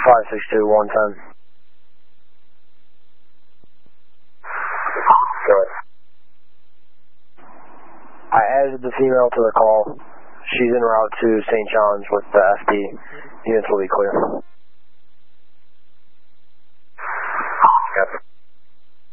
562 110. Go ahead. I added the female to the call. She's en route to St. John's with the FD. Units will be clear.